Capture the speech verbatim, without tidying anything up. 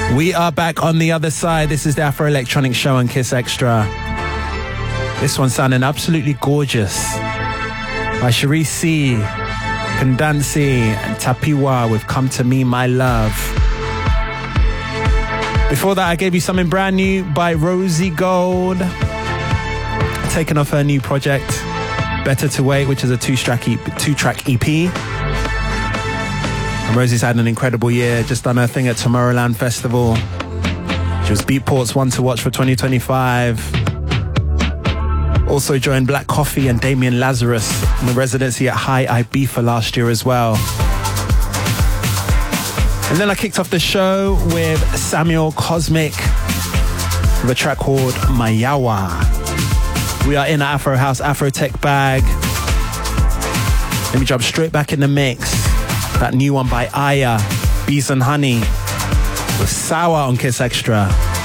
We are back on the other side. This is the Afro Electronic Show on Kiss Extra. This one sounding absolutely gorgeous by Cherie C, Kandansi and Tapiwa with Come To Me My Love. Before that I gave you something brand new by Rosie Gold, taken off her new project Better To Wait, which is a two-track E P, two-track E P. And Rosie's had an incredible year, just done her thing at Tomorrowland Festival. She was Beatport's one to watch for twenty twenty-five. Also joined Black Coffee and Damien Lazarus in the residency at High Ibiza last year as well. And then I kicked off the show with Samuel Cosmic with a track called Mayawa. We are in an Afro House, Afro Tech bag. Let me jump straight back in the mix. That new one by Aya, Bees and Honey, with Sour on Kiss Extra.